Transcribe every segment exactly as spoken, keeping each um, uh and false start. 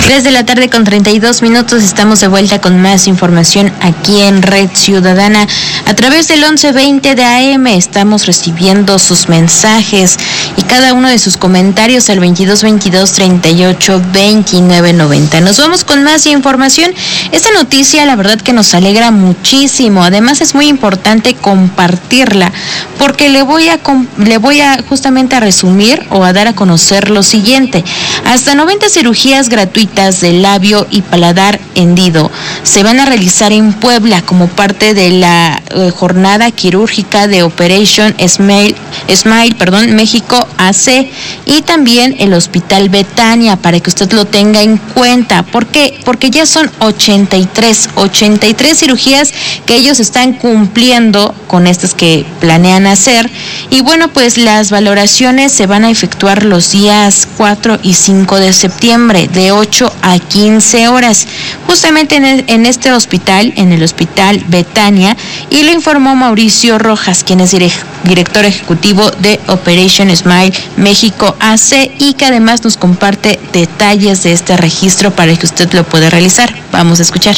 tres de la tarde con treinta y dos minutos, estamos de vuelta con más información aquí en Red Ciudadana. A través del once veinte de A M estamos recibiendo sus mensajes y cada uno de sus comentarios al veintidós veintidós treinta y ocho veintinueve noventa. Nos vamos con más información. Esta noticia la verdad que nos alegra muchísimo. Además es muy importante compartirla porque le voy a le voy a justamente a resumir o a dar a conocer lo siguiente. Hasta noventa cirugías gratuitas de labio y paladar hendido se van a realizar en Puebla como parte de la eh, jornada quirúrgica de Operation Smile, Smile perdón, México A C y también el Hospital Betania, para que usted lo tenga en cuenta. ¿Por qué? Porque ya son ochenta y tres cirugías que ellos están cumpliendo con estas que planean hacer. Y bueno, pues las valoraciones se van a efectuar los días cuatro y cinco de septiembre de ocho a quince horas, justamente en, el, en este hospital, en el Hospital Betania, y lo informó Mauricio Rojas, quien es dire, director ejecutivo de Operation Smile México A C y que además nos comparte detalles de este registro para que usted lo pueda realizar. Vamos a escuchar.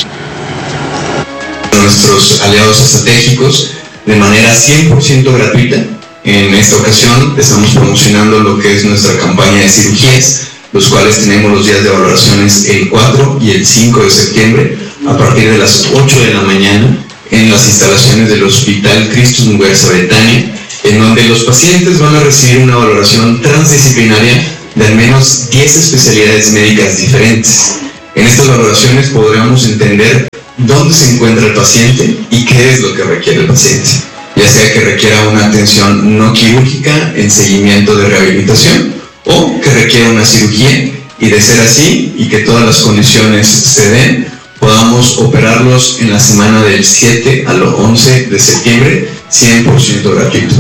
Nuestros aliados estratégicos de manera cien por ciento gratuita. En esta ocasión estamos promocionando lo que es nuestra campaña de cirugías, los cuales tenemos los días de valoraciones el cuatro y el cinco de septiembre a partir de las ocho de la mañana en las instalaciones del Hospital Cristus Muguerza Betania, en donde los pacientes van a recibir una valoración transdisciplinaria de al menos diez especialidades médicas diferentes. En estas valoraciones podremos entender dónde se encuentra el paciente y qué es lo que requiere el paciente, ya sea que requiera una atención no quirúrgica en seguimiento de rehabilitación o que requiera una cirugía, y de ser así y que todas las condiciones se den, podamos operarlos en la semana del siete al once de septiembre, cien por ciento gratuito.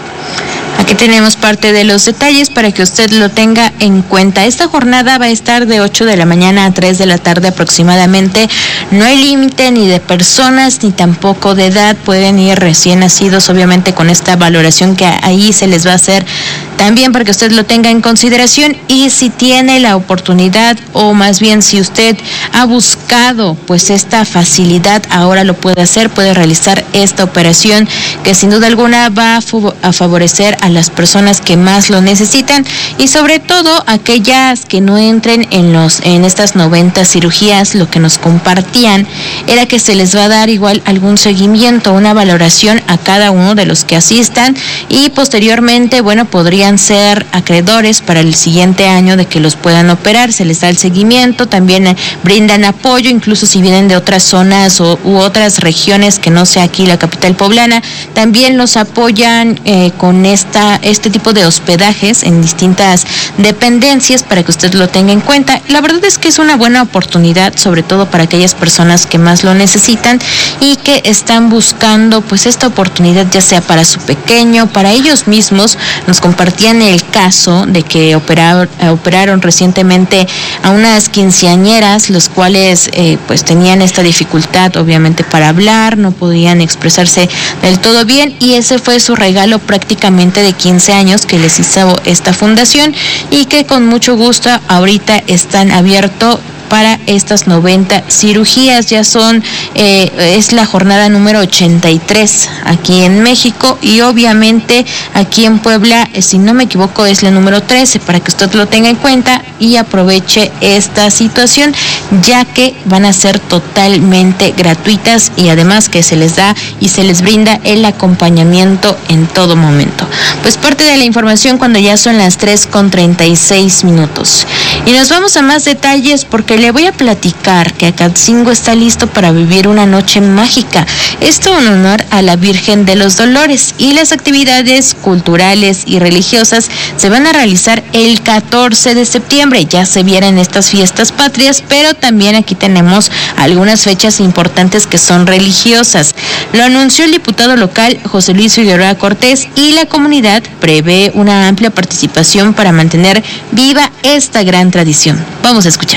Aquí tenemos parte de los detalles para que usted lo tenga en cuenta. Esta jornada va a estar de ocho de la mañana a tres de la tarde aproximadamente. No hay límite ni de personas ni tampoco de edad. Pueden ir recién nacidos, obviamente con esta valoración que ahí se les va a hacer también para que usted lo tenga en consideración. Y si tiene la oportunidad, o más bien si usted ha buscado pues esta facilidad, ahora lo puede hacer, puede realizar esta operación que sin duda alguna va a favorecer a las personas que más lo necesitan y sobre todo aquellas que no entren en los en estas noventa cirugías. Lo que nos compartían era que se les va a dar igual algún seguimiento, una valoración a cada uno de los que asistan y posteriormente, bueno, podrían ser acreedores para el siguiente año de que los puedan operar. Se les da el seguimiento, también eh, brindan apoyo, incluso si vienen de otras zonas o, u otras regiones que no sea aquí la capital poblana, también los apoyan eh, con esta este tipo de hospedajes en distintas dependencias para que usted lo tenga en cuenta. La verdad es que es una buena oportunidad, sobre todo para aquellas personas que más lo necesitan y que están buscando pues esta oportunidad, ya sea para su pequeño, para ellos mismos. Nos compartían el caso de que operaron, operaron recientemente a unas quinceañeras, los cuales eh, pues tenían esta dificultad obviamente para hablar, no podían expresarse del todo bien y ese fue su regalo prácticamente de quince años que les hizo esta fundación y que con mucho gusto ahorita están abiertos para estas noventa cirugías. Ya son, eh, es la jornada número ochenta y tres aquí en México y obviamente aquí en Puebla, eh, si no me equivoco, es la número trece, para que usted lo tenga en cuenta y aproveche esta situación, ya que van a ser totalmente gratuitas y además que se les da y se les brinda el acompañamiento en todo momento. Pues parte de la información cuando ya son las tres con treinta y seis minutos. Y nos vamos a más detalles porque le voy a platicar que Acatzingo está listo para vivir una noche mágica. Esto en honor a la Virgen de los Dolores, y las actividades culturales y religiosas se van a realizar el catorce de septiembre. Ya se vienen estas fiestas patrias, pero también aquí tenemos algunas fechas importantes que son religiosas. Lo anunció el diputado local José Luis Figueroa Cortés y la comunidad prevé una amplia participación para mantener viva esta gran tradición. Vamos a escuchar.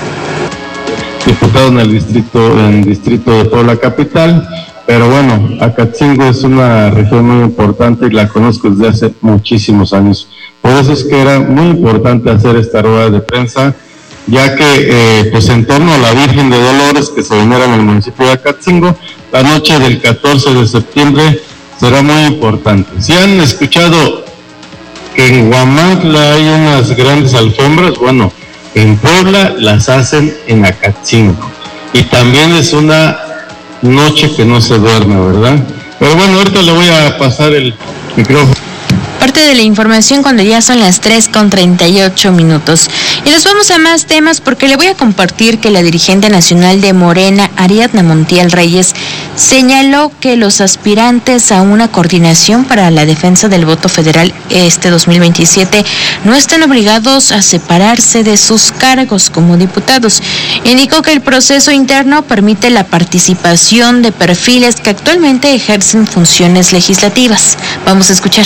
Diputado en el distrito, en el distrito de Puebla Capital, pero bueno, Acatzingo es una región muy importante y la conozco desde hace muchísimos años. Por eso es que era muy importante hacer esta rueda de prensa ya que eh, pues en torno a la Virgen de Dolores que se venera en el municipio de Acatzingo, la noche del catorce de septiembre será muy importante. Si han escuchado que en Huamantla hay unas grandes alfombras, bueno, en Puebla las hacen en Acatzingo, y también es una noche que no se duerme, ¿verdad? Pero bueno, ahorita le voy a pasar el micrófono. Parte de la información cuando ya son las tres con treinta y ocho minutos. Y nos vamos a más temas porque le voy a compartir que la dirigente nacional de Morena, Ariadna Montiel Reyes, señaló que los aspirantes a una coordinación para la defensa del voto federal este dos mil veintisiete no están obligados a separarse de sus cargos como diputados. Indicó que el proceso interno permite la participación de perfiles que actualmente ejercen funciones legislativas. Vamos a escuchar.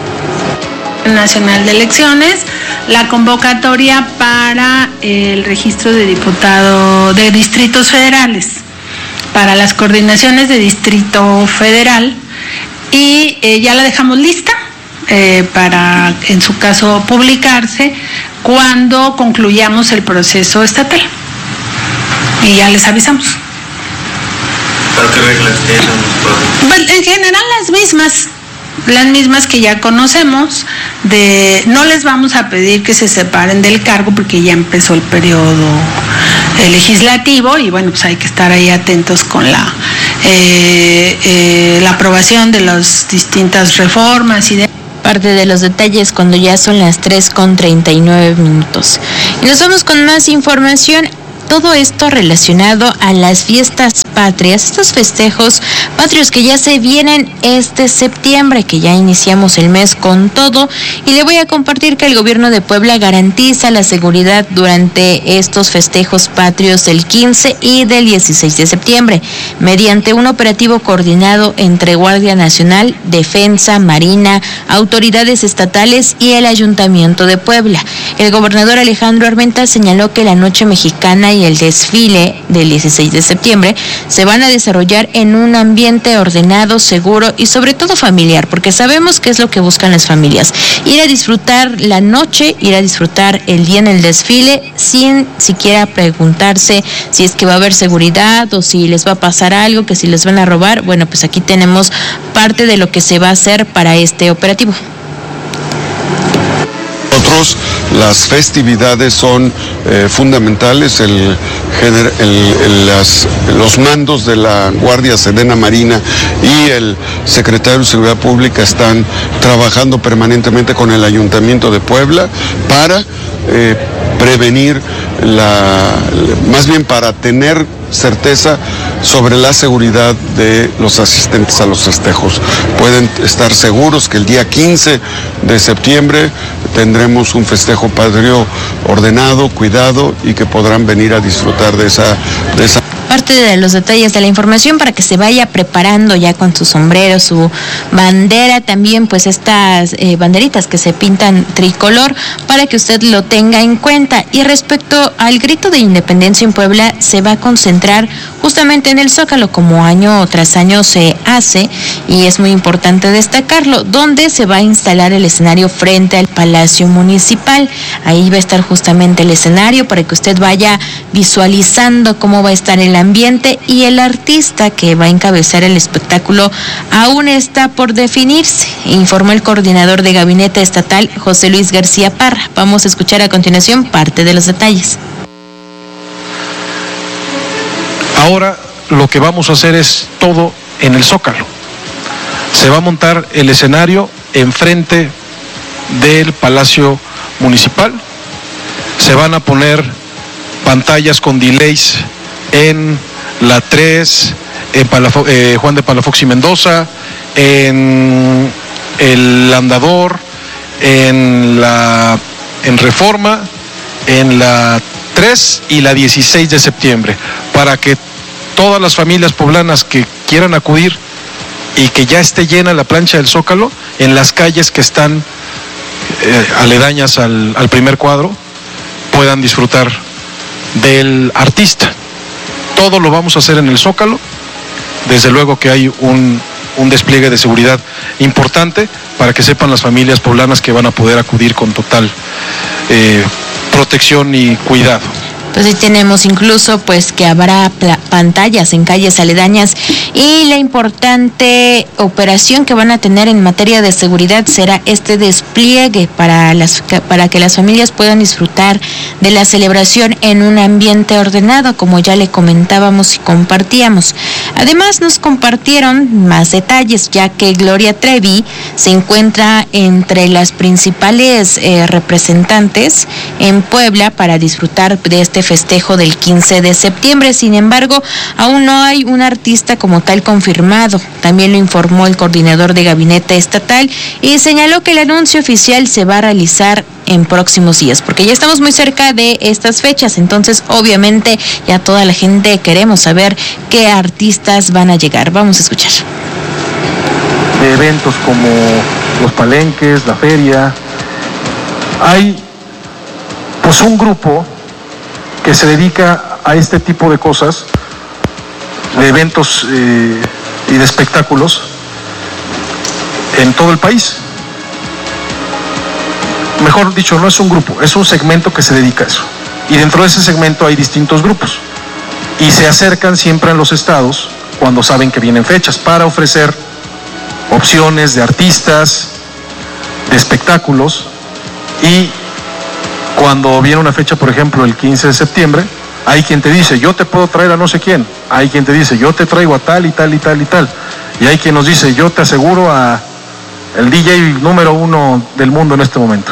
Nacional de Elecciones, la convocatoria para el registro de diputado de distritos federales, para las coordinaciones de distrito federal, y eh, ya la dejamos lista eh, para, en su caso, publicarse cuando concluyamos el proceso estatal. Y ya les avisamos. ¿Qué reglas tienen? En general las mismas. Las mismas que ya conocemos, de no les vamos a pedir que se separen del cargo porque ya empezó el periodo eh, legislativo y bueno, pues hay que estar ahí atentos con la eh, eh, la aprobación de las distintas reformas y de parte de los detalles cuando ya son las tres con treinta y nueve minutos. Y nos vamos con más información. Todo esto relacionado a las fiestas patrias, estos festejos patrios que ya se vienen este septiembre, que ya iniciamos el mes con todo, y le voy a compartir que el gobierno de Puebla garantiza la seguridad durante estos festejos patrios del quince y del dieciséis de septiembre, mediante un operativo coordinado entre Guardia Nacional, Defensa, Marina, autoridades estatales y el Ayuntamiento de Puebla. El gobernador Alejandro Armenta señaló que la Noche Mexicana y el desfile del dieciséis de septiembre se van a desarrollar en un ambiente ordenado, seguro y sobre todo familiar, porque sabemos qué es lo que buscan las familias: ir a disfrutar la noche, ir a disfrutar el día en el desfile sin siquiera preguntarse si es que va a haber seguridad o si les va a pasar algo, que si les van a robar. Bueno, pues aquí tenemos parte de lo que se va a hacer para este operativo. Nosotros las festividades son eh, fundamentales, el, gener, el, el, las, los mandos de la Guardia Sedena Marina y el secretario de Seguridad Pública están trabajando permanentemente con el Ayuntamiento de Puebla para eh, prevenir, la, más bien para tener certeza sobre la seguridad de los asistentes a los festejos. Pueden estar seguros que el día quince de septiembre tendremos un festejo patrio ordenado, cuidado y que podrán venir a disfrutar de esa, de esa... Parte de los detalles de la información para que se vaya preparando ya con su sombrero, su bandera, también pues estas eh, banderitas que se pintan tricolor para que usted lo tenga en cuenta. Y respecto al grito de independencia en Puebla, se va a concentrar justamente en el Zócalo, como año tras año se hace, y es muy importante destacarlo, donde se va a instalar el escenario frente al Palacio Municipal. Ahí va a estar justamente el escenario para que usted vaya visualizando cómo va a estar el ambiente, y el artista que va a encabezar el espectáculo aún está por definirse, informó el coordinador de gabinete estatal, José Luis García Parra. Vamos a escuchar a continuación parte de los detalles. Ahora lo que vamos a hacer es todo en el Zócalo. Se va a montar el escenario enfrente del Palacio Municipal. Se van a poner pantallas con delays en la tres, en Palafo, eh, Juan de Palafox y Mendoza, en el Andador, en la en Reforma, en la tres y la dieciséis de septiembre, para que todas las familias poblanas que quieran acudir y que ya esté llena la plancha del Zócalo, en las calles que están eh, aledañas al, al primer cuadro, puedan disfrutar del artista. Todo lo vamos a hacer en el Zócalo. Desde luego que hay un, un despliegue de seguridad importante para que sepan las familias poblanas que van a poder acudir con total eh, protección y cuidado. Pues ahí tenemos incluso pues que habrá pla- pantallas en calles aledañas y la importante operación que van a tener en materia de seguridad será este despliegue para las para que las familias puedan disfrutar de la celebración en un ambiente ordenado, como ya le comentábamos y compartíamos. Además nos compartieron más detalles, ya que Gloria Trevi se encuentra entre las principales eh, representantes en Puebla para disfrutar de este festejo del quince de septiembre. Sin embargo, aún no hay un artista como tal confirmado. También lo informó el coordinador de gabinete estatal y señaló que el anuncio oficial se va a realizar en próximos días, porque ya estamos muy cerca de estas fechas, entonces obviamente ya toda la gente queremos saber qué artistas van a llegar. Vamos a escuchar. De eventos como los palenques, la feria, hay pues un grupo que se dedica a este tipo de cosas, de eventos eh, y de espectáculos en todo el país. Mejor dicho, no es un grupo, es un segmento que se dedica a eso. Y dentro de ese segmento hay distintos grupos. Y se acercan siempre a los estados cuando saben que vienen fechas para ofrecer opciones de artistas, de espectáculos. Y cuando viene una fecha, por ejemplo, el quince de septiembre, hay quien te dice, yo te puedo traer a no sé quién. Hay quien te dice, yo te traigo a tal y tal y tal y tal. Y hay quien nos dice, yo te aseguro a el D J número uno del mundo en este momento.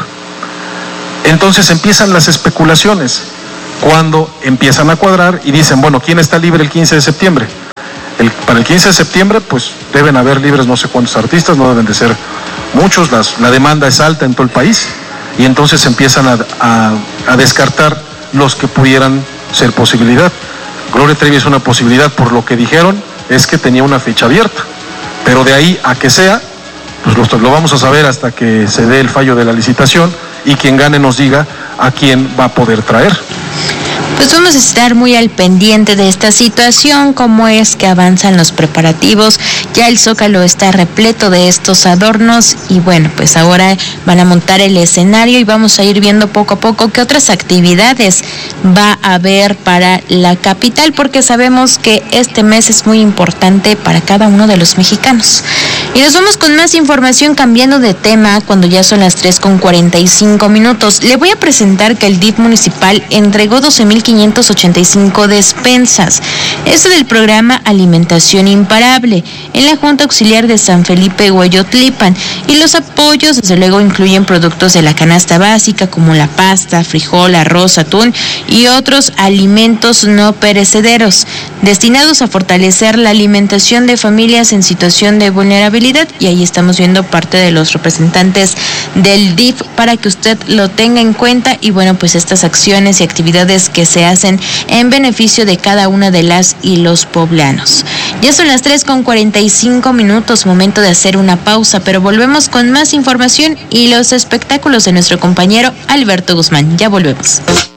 Entonces empiezan las especulaciones, cuando empiezan a cuadrar y dicen, bueno, ¿quién está libre el quince de septiembre? El, para el quince de septiembre, pues deben haber libres no sé cuántos artistas, no deben de ser muchos, las, la demanda es alta en todo el país, y entonces empiezan a, a, a descartar los que pudieran ser posibilidad. Gloria Trevi es una posibilidad, por lo que dijeron, es que tenía una fecha abierta, pero de ahí a que sea, pues lo, lo vamos a saber hasta que se dé el fallo de la licitación y quien gane nos diga a quién va a poder traer. Pues vamos a estar muy al pendiente de esta situación, cómo es que avanzan los preparativos. Ya el Zócalo está repleto de estos adornos y bueno, pues ahora van a montar el escenario y vamos a ir viendo poco a poco qué otras actividades va a haber para la capital, porque sabemos que este mes es muy importante para cada uno de los mexicanos. Y nos vamos con más información, cambiando de tema cuando ya son las tres con cuarenta y cinco minutos. Le voy a presentar que el D I F municipal entregó doce mil quinientas ochenta y cinco despensas. Esto del programa Alimentación Imparable en la Junta Auxiliar de San Felipe Hueyotlipan. Y los apoyos, desde luego, incluyen productos de la canasta básica como la pasta, frijol, arroz, atún y otros alimentos no perecederos, destinados a fortalecer la alimentación de familias en situación de vulnerabilidad. Y ahí estamos viendo parte de los representantes del D I F para que usted lo tenga en cuenta. Y bueno, pues estas acciones y actividades que se hacen en beneficio de cada una de las y los poblanos. Ya son las tres con cuarenta y cinco minutos, momento de hacer una pausa, pero volvemos con más información y los espectáculos de nuestro compañero Alberto Guzmán. Ya volvemos.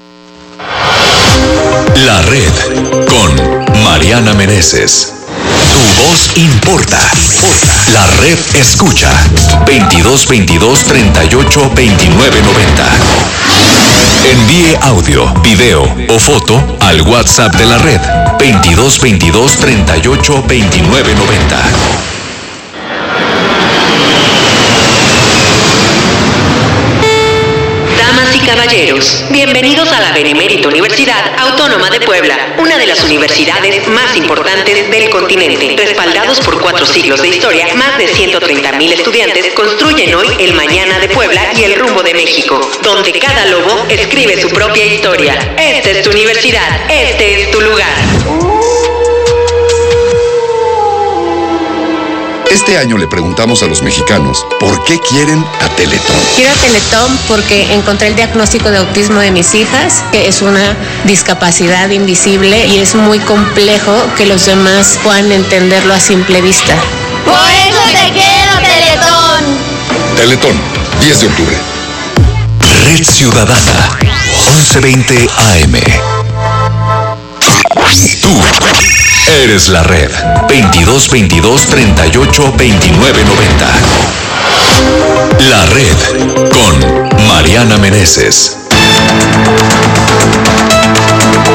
La Red con Mariana Meneses. Tu voz importa. La Red escucha. veintidós veintidós treinta y ocho veintinueve noventa. Envíe audio, video o foto al WhatsApp de la Red. veintidós veintidós treinta y ocho veintinueve noventa. Damas y caballeros, bienvenidos a la Benemérita Universidad Autónoma de Puebla, una de las universidades más importantes del continente. Respaldados por cuatro siglos de historia, más de ciento treinta mil estudiantes construyen hoy el mañana de Puebla y el rumbo de México, donde cada lobo escribe su propia historia. Esta es tu universidad, este es tu lugar. Este año le preguntamos a los mexicanos por qué quieren a Teletón. Quiero a Teletón porque encontré el diagnóstico de autismo de mis hijas, que es una discapacidad invisible y es muy complejo que los demás puedan entenderlo a simple vista. Por eso te quiero, Teletón. Teletón, diez de octubre. Red Ciudadana, once veinte A M. Tú eres la Red. veintidós veintidós treinta y ocho veintinueve noventa. La Red con Mariana Meneses.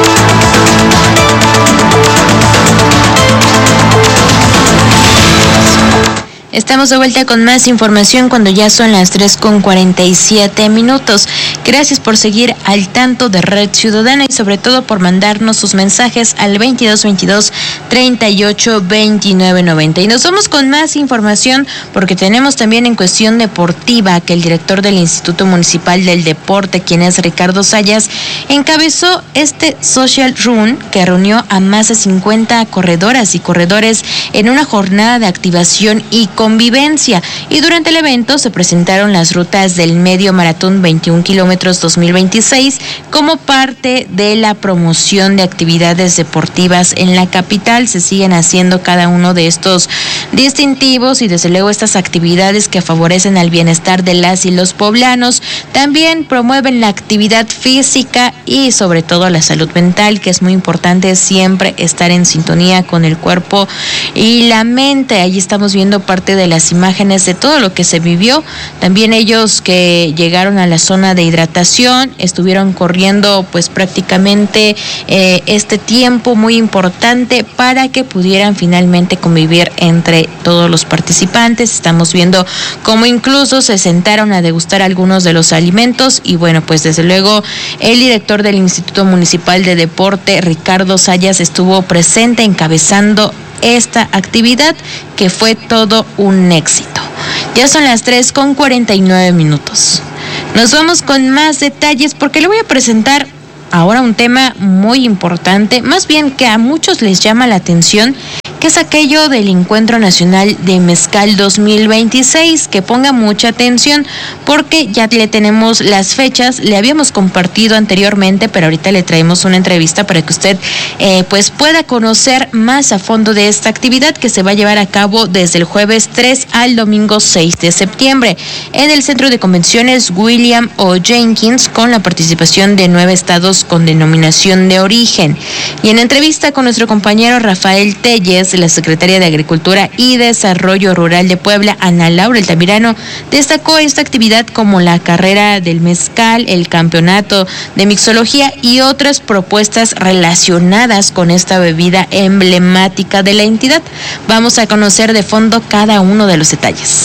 Estamos de vuelta con más información cuando ya son las tres con cuarenta y siete minutos. Gracias por seguir al tanto de Red Ciudadana y sobre todo por mandarnos sus mensajes al veintidós veintidós treinta y ocho veintinueve noventa. Y nos vamos con más información porque tenemos también en cuestión deportiva que el director del Instituto Municipal del Deporte, quien es Ricardo Sayas, encabezó este Social Run que reunió a más de cincuenta corredoras y corredores en una jornada de activación y convivencia, y durante el evento se presentaron las rutas del medio maratón veintiún kilómetros dos mil veintiséis como parte de la promoción de actividades deportivas en la capital. Se siguen haciendo cada uno de estos distintivos y desde luego estas actividades que favorecen al bienestar de las y los poblanos. También promueven la actividad física y sobre todo la salud mental, que es muy importante siempre estar en sintonía con el cuerpo y la mente. Ahí estamos viendo parte de las imágenes de todo lo que se vivió. También ellos que llegaron a la zona de hidratación estuvieron corriendo pues prácticamente eh, este tiempo muy importante para que pudieran finalmente convivir entre todos los participantes. Estamos viendo cómo incluso se sentaron a degustar algunos de los alimentos y bueno, pues desde luego el director del Instituto Municipal de Deporte, Ricardo Sayas, estuvo presente encabezando esta actividad que fue todo un éxito. Ya son las tres con cuarenta y nueve minutos. Nos vamos con más detalles porque le voy a presentar ahora un tema muy importante, más bien que a muchos les llama la atención, que es aquello del Encuentro Nacional de Mezcal dos mil veintiséis, que ponga mucha atención porque ya le tenemos las fechas, le habíamos compartido anteriormente, pero ahorita le traemos una entrevista para que usted eh, pues pueda conocer más a fondo de esta actividad que se va a llevar a cabo desde el jueves tres al domingo seis de septiembre en el Centro de Convenciones William O. Jenkins, con la participación de nueve estados con denominación de origen. Y en entrevista con nuestro compañero Rafael Telles, la secretaria de Agricultura y Desarrollo Rural de Puebla, Ana Laura Altamirano, destacó esta actividad como la carrera del mezcal, el campeonato de mixología y otras propuestas relacionadas con esta bebida emblemática de la entidad. Vamos a conocer de fondo cada uno de los detalles.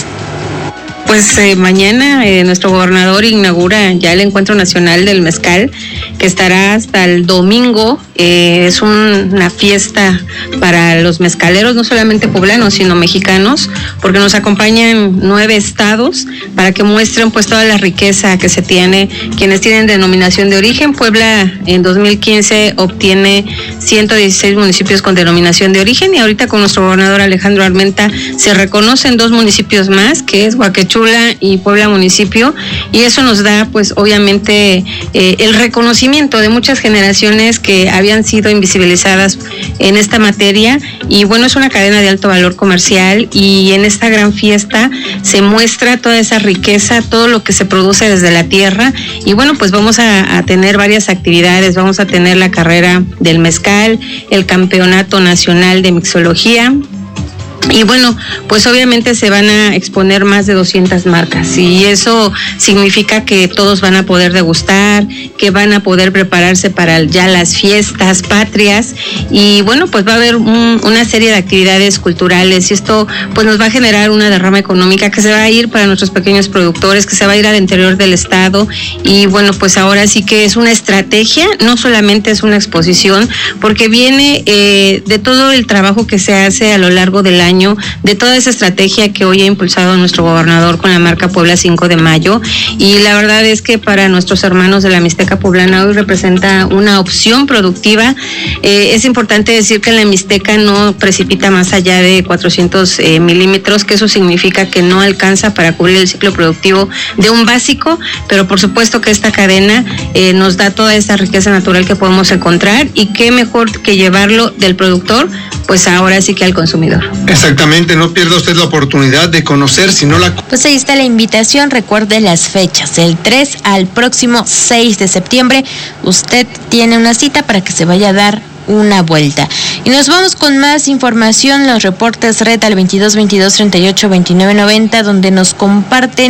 Pues eh, mañana eh, nuestro gobernador inaugura ya el Encuentro Nacional del Mezcal, que estará hasta el domingo. Eh, es un, una fiesta para los mezcaleros, no solamente poblanos, sino mexicanos, porque nos acompañan nueve estados para que muestren pues toda la riqueza que se tiene, quienes tienen denominación de origen. Puebla en dos mil quince obtiene ciento dieciséis municipios con denominación de origen y ahorita con nuestro gobernador Alejandro Armenta se reconocen dos municipios más, que es Huaquechula y Puebla municipio, y eso nos da pues obviamente eh, el reconocimiento de muchas generaciones que habían sido invisibilizadas en esta materia. Y bueno, es una cadena de alto valor comercial y en esta gran fiesta se muestra toda esa riqueza, todo lo que se produce desde la tierra. Y bueno, pues vamos a, a tener varias actividades. Vamos a tener la carrera del mezcal, el campeonato nacional de mixología. Y bueno, pues obviamente se van a exponer más de doscientas marcas y eso significa que todos van a poder degustar, que van a poder prepararse para ya las fiestas patrias y bueno, pues va a haber un, una serie de actividades culturales y esto pues nos va a generar una derrama económica que se va a ir para nuestros pequeños productores, que se va a ir al interior del estado y bueno, pues ahora sí que es una estrategia, no solamente es una exposición, porque viene eh, de todo el trabajo que se hace a lo largo del año, de toda esa estrategia que hoy ha impulsado nuestro gobernador con la marca Puebla cinco de mayo, y la verdad es que para nuestros hermanos de la Mixteca poblana hoy representa una opción productiva. Eh, es importante decir que la Mixteca no precipita más allá de cuatrocientos eh, milímetros, que eso significa que no alcanza para cubrir el ciclo productivo de un básico, pero por supuesto que esta cadena eh, nos da toda esa riqueza natural que podemos encontrar y qué mejor que llevarlo del productor pues ahora sí que al consumidor. Exactamente, no pierda usted la oportunidad de conocer, si no la... Pues ahí está la invitación, recuerde las fechas, del tres al próximo seis de septiembre, usted tiene una cita para que se vaya a dar una vuelta. Y nos vamos con más información, los reportes Red al veintidós veintidós treinta y ocho veintinueve noventa, donde nos comparten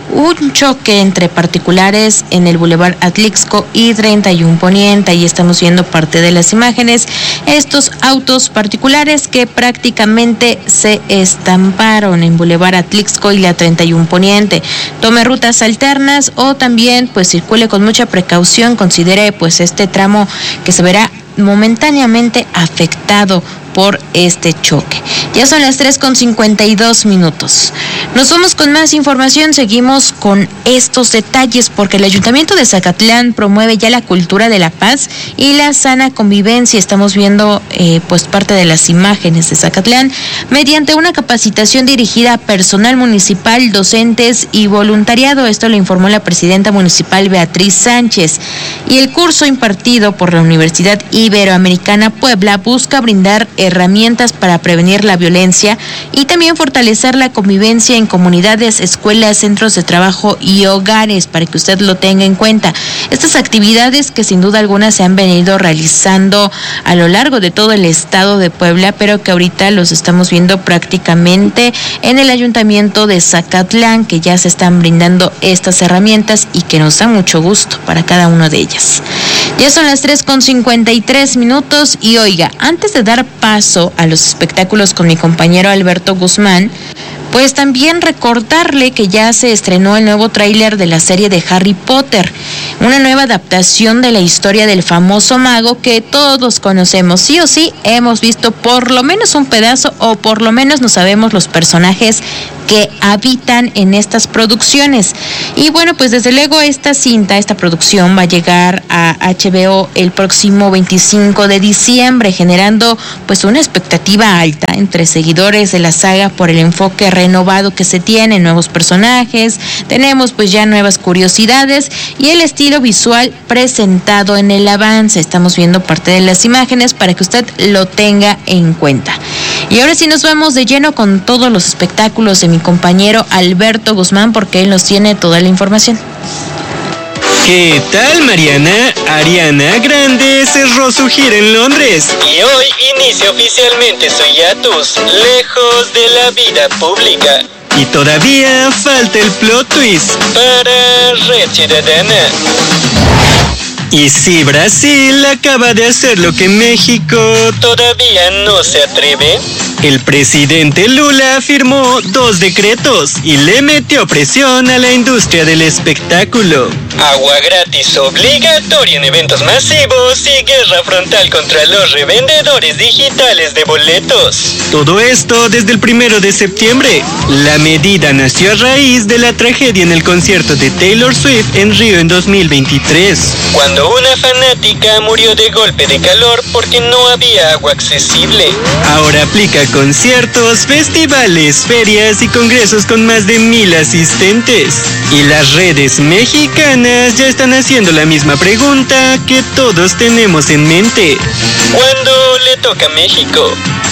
un choque entre particulares en el Boulevard Atlixco y treinta y uno Poniente. Ahí estamos viendo parte de las imágenes. Estos autos particulares que prácticamente se estamparon en Boulevard Atlixco y la treinta y uno Poniente. Tome rutas alternas o también pues circule con mucha precaución. Considere pues este tramo que se verá momentáneamente afectado por este choque. Ya son las tres con cincuenta y dos minutos. Nos vamos con más información, seguimos con estos detalles porque el Ayuntamiento de Zacatlán promueve ya la cultura de la paz y la sana convivencia. Estamos viendo eh, pues parte de las imágenes de Zacatlán mediante una capacitación dirigida a personal municipal, docentes y voluntariado. Esto lo informó la presidenta municipal Beatriz Sánchez. Y el curso impartido por la Universidad Iberoamericana Puebla busca brindar herramientas para prevenir la violencia y también fortalecer la convivencia en comunidades, escuelas, centros de trabajo y hogares, para que usted lo tenga en cuenta. Estas actividades que sin duda alguna se han venido realizando a lo largo de todo el estado de Puebla, pero que ahorita los estamos viendo prácticamente en el Ayuntamiento de Zacatlán, que ya se están brindando estas herramientas y que nos da mucho gusto para cada una de ellas. Ya son las tres con cincuenta y tres minutos y oiga, antes de dar paso a los espectáculos con mi compañero Alberto Guzmán, pues también recordarle que ya se estrenó el nuevo tráiler de la serie de Harry Potter, una nueva adaptación de la historia del famoso mago que todos conocemos. Sí o sí, hemos visto por lo menos un pedazo o por lo menos no sabemos los personajes que habitan en estas producciones. Y bueno, pues desde luego esta cinta, esta producción va a llegar a H B O el próximo veinticinco de diciembre, generando pues una expectativa alta entre seguidores de la saga por el enfoque renovado que se tiene, nuevos personajes, tenemos pues ya nuevas curiosidades y el estilo visual presentado en el avance. Estamos viendo parte de las imágenes para que usted lo tenga en cuenta. Y ahora sí nos vamos de lleno con todos los espectáculos de mi compañero Alberto Guzmán, porque él nos tiene toda la información. ¿Qué tal, Mariana? Ariana Grande cerró su gira en Londres y hoy inicia oficialmente su hiatus, lejos de la vida pública. Y todavía falta el plot twist para Red Ciudadana. Y si Brasil acaba de hacer lo que México todavía no se atreve, el presidente Lula firmó dos decretos y le metió presión a la industria del espectáculo. Agua gratis obligatoria en eventos masivos y guerra frontal contra los revendedores digitales de boletos. Todo esto desde el primero de septiembre. La medida nació a raíz de la tragedia en el concierto de Taylor Swift en Río en dos mil veintitrés, cuando una fanática murió de golpe de calor porque no había agua accesible. Ahora aplica a conciertos, festivales, ferias y congresos con más de mil asistentes. Y las redes mexicanas ya están haciendo la misma pregunta que todos tenemos en mente. ¿Cuándo le toca a México?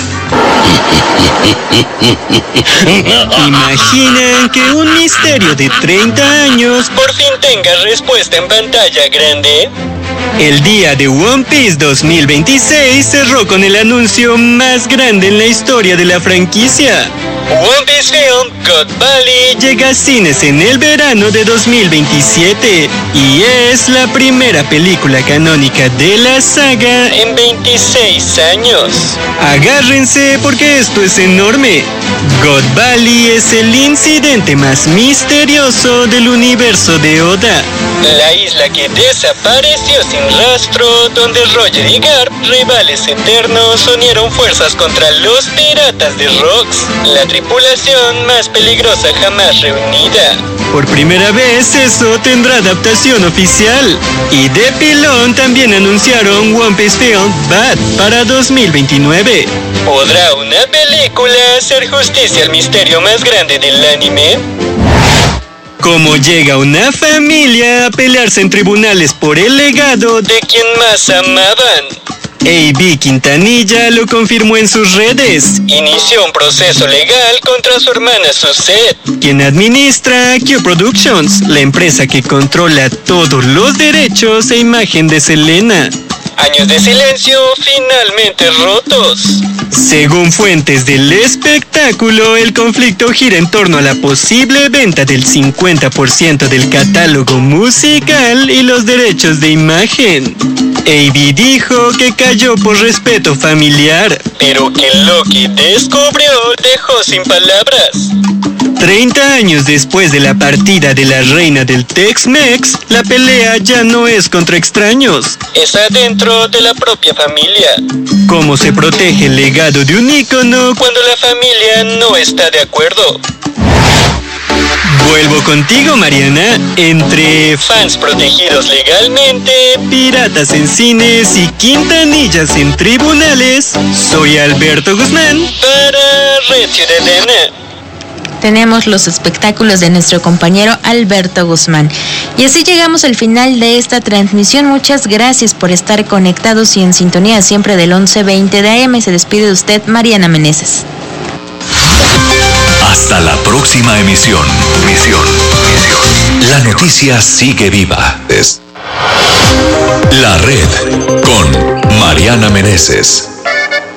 ¿Imaginan que un misterio de treinta años por fin tenga respuesta en pantalla grande? El día de One Piece dos mil veintiséis cerró con el anuncio más grande en la historia de la franquicia. One Piece Film God Valley llega a cines en el verano de dos mil veintisiete y es la primera película canónica de la saga en veintiséis años. Agárrense porque esto es enorme. God Valley es el incidente más misterioso del universo de Oda. La isla que desapareció sin rastro, donde Roger y Garp, rivales eternos, unieron fuerzas contra los piratas de Rocks, la tripulación más peligrosa jamás reunida. Por primera vez eso tendrá adaptación oficial. Y de pilón también anunciaron One Piece Film Bad para dos mil veintinueve. ¿Podrá una película hacer justicia al misterio más grande del anime? ¿Cómo llega una familia a pelearse en tribunales por el legado de quien más amaban? A B Quintanilla lo confirmó en sus redes. Inició un proceso legal contra su hermana Suzette, quien administra Q Productions, la empresa que controla todos los derechos e imagen de Selena. Años de silencio finalmente rotos. Según fuentes del espectáculo, el conflicto gira en torno a la posible venta del cincuenta por ciento del catálogo musical y los derechos de imagen. A B dijo que cayó por respeto familiar, pero que lo que descubrió dejó sin palabras. treinta años después de la partida de la reina del Tex-Mex, la pelea ya no es contra extraños, es adentro de la propia familia. ¿Cómo se protege el legado de un ícono cuando la familia no está de acuerdo? Vuelvo contigo, Mariana. Entre fans protegidos legalmente, piratas en cines y quintanillas en tribunales, soy Alberto Guzmán para Red Ciudadana. Tenemos los espectáculos de nuestro compañero Alberto Guzmán. Y así llegamos al final de esta transmisión. Muchas gracias por estar conectados y en sintonía siempre del once veinte de A M. Se despide de usted, Mariana Meneses. Hasta la próxima emisión. Misión, misión. La noticia sigue viva. Es La Red con Mariana Meneses.